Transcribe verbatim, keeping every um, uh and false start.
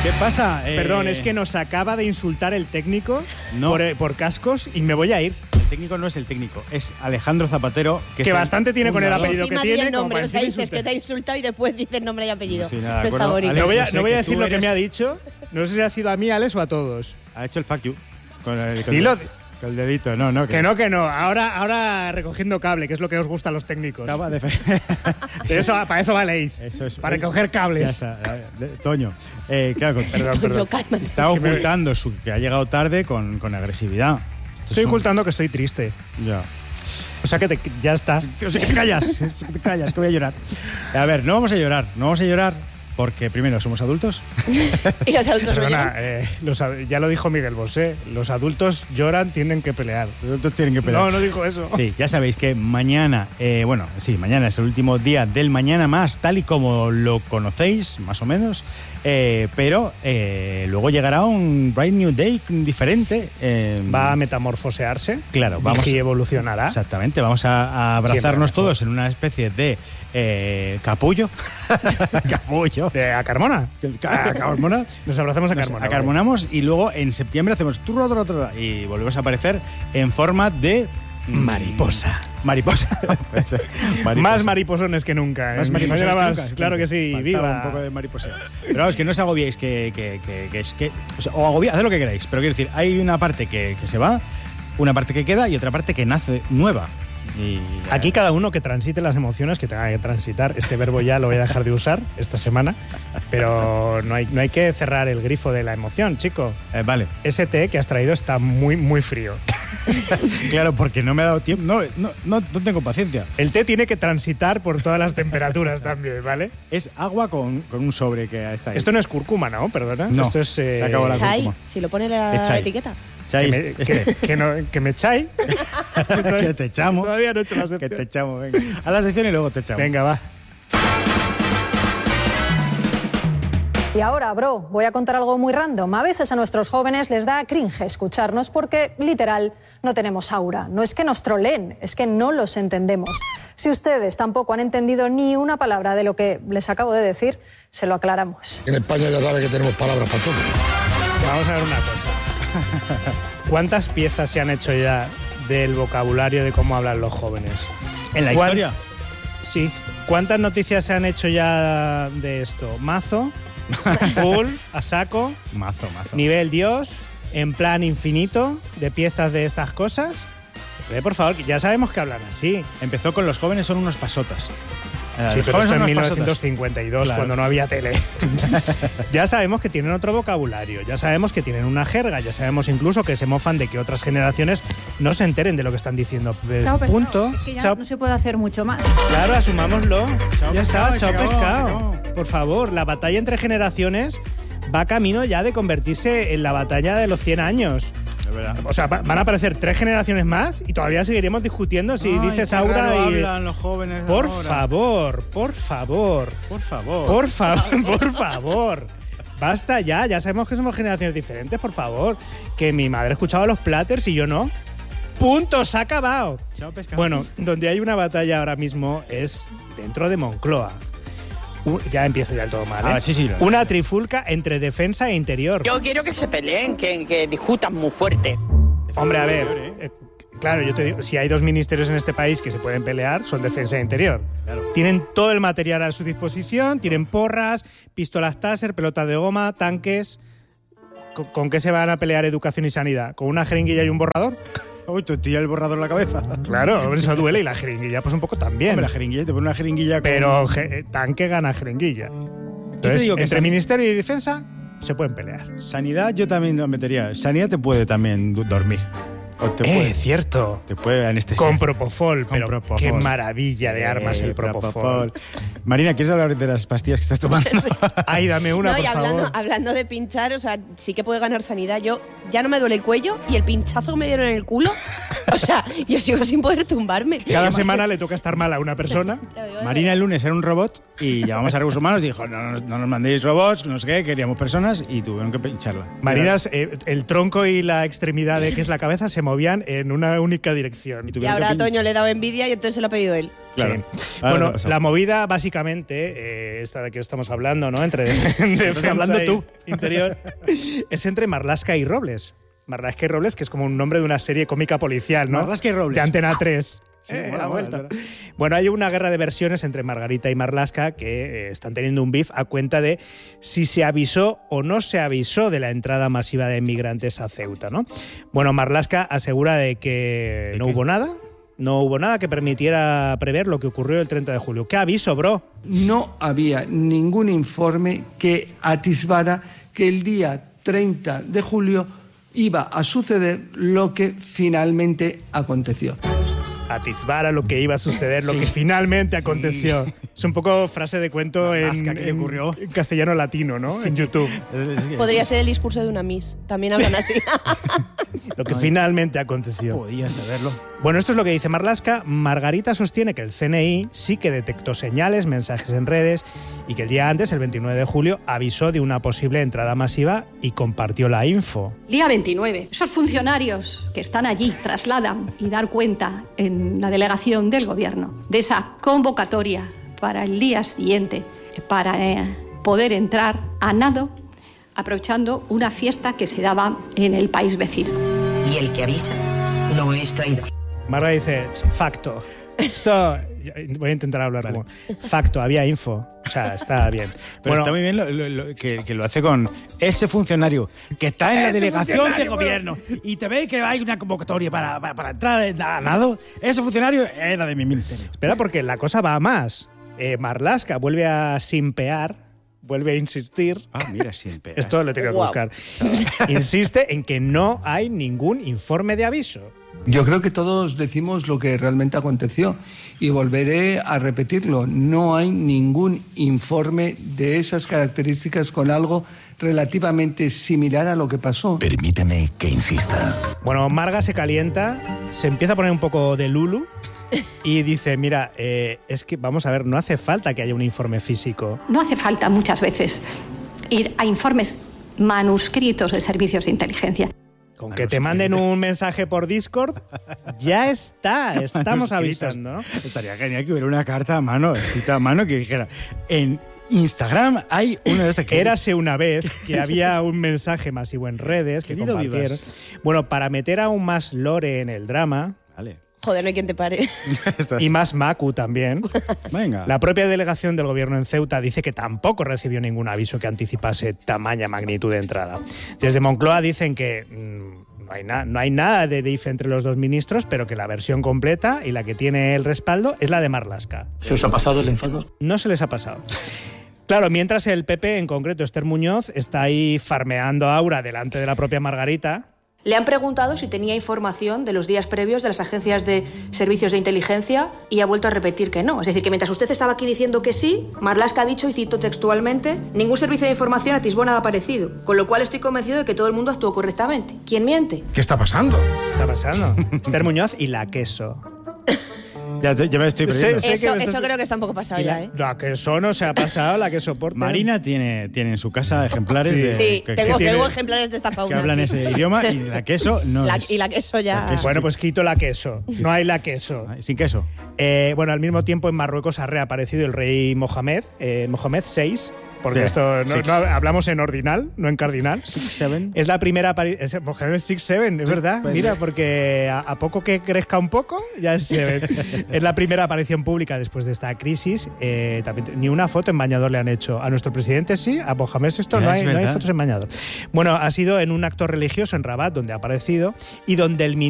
¿Qué pasa? Eh... Perdón, es que nos acaba de insultar el técnico no. por, eh, por cascos y me voy a ir. El técnico no es el técnico, es Alejandro Zapatero. Que, que es bastante tiene con el apellido que tiene. El nombre, como o sea, dices que te ha insultado y después dices nombre y apellido. No, nada, está bonito. No voy a, no voy a que decir lo eres... que me ha dicho. No sé si ha sido a mí, Alex, o a todos. Ha hecho el fuck you. Con el, con Dilo. El, con el dedito, no, no. Que, que no, que no. Ahora, ahora recogiendo cable, que es lo que os gusta a los técnicos. No, de eso, para eso valéis. Eso es, para recoger cables. Ya está, Toño. Eh, claro, perdón, perdón. Está ocultando su, que ha llegado tarde con, con agresividad. Esto estoy un... ocultando que estoy triste. Ya. O sea que te, ya está. O sea que te callas. Que te callas, que voy a llorar. A ver, no vamos a llorar. No vamos a llorar porque primero somos adultos. Y los adultos Perdona, eh, los, ya lo dijo Miguel Bosé. Los adultos lloran, tienen que pelear. Los adultos tienen que pelear. No, no dijo eso. Sí, ya sabéis que mañana, eh, bueno, sí, mañana es el último día del Mañana Más, tal y como lo conocéis, más o menos. Eh, pero eh, luego llegará un Bright New Day diferente. Eh, Va a metamorfosearse. Claro, vamos. Y evolucionará. Exactamente, vamos a, a abrazarnos todos en una especie de eh, capullo. capullo. ¿De a Carmona? A Carmona. Nos abrazamos a Carmona. Nos acarmonamos y luego en septiembre hacemos turro, turro, turro, y volvemos a aparecer en forma de mariposa. Mariposa. mariposa. Más mariposones que nunca. ¿eh? Más mariposones que más, nunca. Claro que sí. Faltaba viva. Un poco de mariposa. Pero vamos, que no os agobiéis, que, que, que, que es que. O, sea, o agobiáis, haced lo que queráis. Pero quiero decir, hay una parte que, que se va, una parte que queda y otra parte que nace nueva. Y, Aquí cada uno que transite las emociones que tenga que transitar. Este verbo ya lo voy a dejar de usar esta semana, pero no hay, no hay que cerrar el grifo de la emoción, chico. Eh, vale. Ese té que has traído está muy, muy frío. Claro, porque no me ha dado tiempo. No, no, no, no tengo paciencia. El té tiene que transitar por todas las temperaturas también, ¿vale? Es agua con, con un sobre que está ahí. Esto no es cúrcuma, ¿no? Perdona. No, Esto es. Eh, se acabó la chai, cúrcuma. si lo pone la etiqueta. Chai, que, me, este. que, que, no, que me chai. Que te echamos. Todavía no he hecho la sección. Que te echamos, venga. A la sección y luego te echamos. Venga, va. Y ahora, bro, voy a contar algo muy random. A veces a nuestros jóvenes les da cringe escucharnos porque, literal, no tenemos aura. No es que nos troleen, es que no los entendemos. Si ustedes tampoco han entendido ni una palabra de lo que les acabo de decir, se lo aclaramos. En España ya sabe que tenemos palabras para todo. Vamos a ver una cosa. ¿Cuántas piezas se han hecho ya del vocabulario de cómo hablan los jóvenes? ¿En la historia? Sí. ¿Cuántas noticias se han hecho ya de esto? Mazo, full, a saco, mazo, mazo. Nivel Dios, en plan infinito, de piezas de estas cosas. Eh, por favor, ya sabemos que hablan así. Empezó con los jóvenes son unos pasotas. Sí, pero esto en mil novecientos cincuenta y dos, claro. Cuando no había tele. Ya sabemos que tienen otro vocabulario, ya sabemos que tienen una jerga, ya sabemos incluso que se mofan de que otras generaciones no se enteren de lo que están diciendo. Chao, Punto. Es que ya chao. No se puede hacer mucho más. Claro, asumámoslo. Chao, ya pescado, está, chao se acabó, pescado. se acabó. Por favor, la batalla entre generaciones va camino ya de convertirse en la batalla de los cien años. O sea, van a aparecer tres generaciones más y todavía seguiremos discutiendo si Ay, dices qué Aura raro y... hablan los jóvenes Por ahora. favor, por favor. Por favor. Por favor, por favor. Basta ya, ya sabemos que somos generaciones diferentes, por favor. Que mi madre escuchaba los Platters y yo no. ¡Punto! ¡Se ha acabado! Chao, pescado. Bueno, donde hay una batalla ahora mismo es dentro de Moncloa. Uh, ya empieza ya el todo mal, ¿eh? Ah, sí, sí, no, Una trifulca entre defensa e interior. Yo quiero que se peleen, que, que discutan muy fuerte. Hombre, a ver, eh, claro, yo te digo, si hay dos ministerios en este país que se pueden pelear, son defensa e interior. Claro. Tienen todo el material a su disposición, tienen porras, pistolas Taser, pelotas de goma, tanques. ¿Con, ¿Con qué se van a pelear educación y sanidad? ¿Con una jeringuilla y un borrador? Uy, te tira el borrador en la cabeza. Claro, eso duele y la jeringuilla pues un poco también. Hombre, la jeringuilla, te pone una jeringuilla con... Pero je, tanque gana jeringuilla. Entonces, te digo que entre san... ministerio y defensa se pueden pelear. Sanidad yo también lo metería. Sanidad te puede también dormir. O te eh, puede, cierto. Te puede anestesiar. Con propofol, Con pero propofol. Qué maravilla de armas eh, el propofol. propofol. Marina, ¿quieres hablar de las pastillas que estás tomando? Sí. Ay, dame una, no, por y hablando, favor. hablando de pinchar, o sea, sí que puede ganar sanidad. Yo ya no me duele el cuello y el pinchazo que me dieron en el culo, o sea, yo sigo sin poder tumbarme. Cada semana le toca estar mal a una persona. Marina el lunes era un robot y llamamos a Recursos Humanos y dijo, no, no, no nos mandéis robots, no sé qué, queríamos personas y tuvieron que pincharla. Marina, eh, el tronco y la extremidad de que es la cabeza se movían en una única dirección. Y, y ahora a Toño le he dado envidia y entonces se lo ha pedido él. Claro. Sí. Bueno, la movida básicamente, eh, esta de que estamos hablando, ¿no? Entre Estás hablando tú. Interior, es entre Marlaska y Robles. Marlaska y Robles, que es como un nombre de una serie cómica policial, ¿no? Marlaska y Robles. De Antena tres. Sí, eh, bueno, ha vuelto. bueno, Bueno, hay una guerra de versiones entre Margarita y Marlaska que eh, están teniendo un beef a cuenta de si se avisó o no se avisó de la entrada masiva de inmigrantes a Ceuta, ¿no? Bueno, Marlaska asegura de que ¿De no qué? hubo nada, no hubo nada que permitiera prever lo que ocurrió el treinta de julio. ¿Qué aviso, bro? No había ningún informe que atisbara que el día treinta de julio iba a suceder lo que finalmente aconteció. Atisbara lo que iba a suceder, Sí. lo que finalmente Sí. aconteció. Es un poco frase de cuento en, Marlaska, ¿qué le en- ocurrió? en castellano latino, ¿no? En YouTube. Podría ser el discurso de una Miss. También hablan así. Lo que finalmente aconteció. Podía saberlo. Bueno, esto es lo que dice Marlaska. Margarita sostiene que el C N I sí que detectó señales, mensajes en redes y que el día antes, el veintinueve de julio, avisó de una posible entrada masiva y compartió la info. Día veintinueve. Esos funcionarios que están allí trasladan y dar cuenta en la delegación del gobierno de esa convocatoria para el día siguiente, para eh, poder entrar a nado, aprovechando una fiesta que se daba en el país vecino. Y el que avisa no es traidor. Marga dice, facto. Esto, voy a intentar hablar Vale. como facto, había info. O sea, está bien. Pero Bueno, está muy bien lo- lo- lo- que, que lo hace con ese funcionario que está en la Ese delegación de funcionario, gobierno y te ve que hay una convocatoria para, para, para entrar en a nado. Ese funcionario era de mi ministerio. espera, porque la cosa va a más. Eh, Marlaska vuelve a simpear, vuelve a insistir. Ah, mira, siempre. Esto lo he tenido que Guau. buscar. Insiste en que no hay ningún informe de aviso. Yo creo que todos decimos lo que realmente aconteció y volveré a repetirlo. No hay ningún informe de esas características con algo relativamente similar a lo que pasó. Permíteme que insista. Bueno, Marga se calienta, se empieza a poner un poco de lulu y dice, mira, eh, es que vamos a ver, no hace falta que haya un informe físico. No hace falta muchas veces ir a informes manuscritos de servicios de inteligencia. Con que te manden un mensaje por Discord, ya está, estamos Manuscritos. avisando, ¿no? Estaría genial que hubiera una carta a mano, escrita a mano, que dijera, en Instagram hay una de estas que Érase una vez que había un mensaje masivo en redes que Querido compartieron. Vivas. Bueno, para meter aún más lore en el drama Vale. Joder, no hay quien te pare. Estás- y más Macu también, Venga. la propia delegación del gobierno en Ceuta dice que tampoco recibió ningún aviso que anticipase tamaña magnitud de entrada. Desde Moncloa dicen que mm, no, hay na- no hay nada de beef entre los dos ministros, pero que la versión completa y la que tiene el respaldo es la de Marlaska. ¿Se os ha pasado el enfado? No se les ha pasado. Claro, mientras el P P, en concreto Esther Muñoz, está ahí farmeando a Aura delante de la propia Margarita. Le han preguntado si tenía información de los días previos de las agencias de servicios de inteligencia y ha vuelto a repetir que no. Es decir, que mientras usted estaba aquí diciendo que sí, Marlaska ha dicho, y cito textualmente, ningún servicio de información atisbó nada parecido, con lo cual estoy convencido de que todo el mundo actuó correctamente. ¿Quién miente? ¿Qué está pasando? ¿Qué está pasando? Esther Muñoz y la queso. Ya, te- ya me estoy perdiendo. Sí, sí. Sé que Eso, me estás- eso creo que está un poco pasado Y ya, la, ¿eh? la queso no se ha pasado, la que soporta. Marina tiene, tiene en su casa ejemplares Sí. de Sí, que, tengo, que tiene- tengo ejemplares de esta fauna. que hablan sí. ese idioma y la queso no La- es. y la queso ya. La queso. Bueno, pues quito la queso. No hay la queso. Ay, sin queso. Eh, bueno, al mismo tiempo en Marruecos ha reaparecido el rey Mohamed, eh, Mohamed seis, porque Sí, esto no, six. no hablamos en ordinal, no en cardinal. Six, seven. Es la primera aparición. Mohamed six seven, es Sí, verdad. puede Mira, ser. porque a, a poco que crezca un poco, ya es seven. Es la primera aparición pública después de esta crisis. Eh, también, ni una foto en bañador le han hecho. A nuestro presidente sí, a Mohamed esto Ya, no es hay, no hay verdad. fotos en bañador. Bueno, ha sido en un acto religioso en Rabat donde ha aparecido y donde el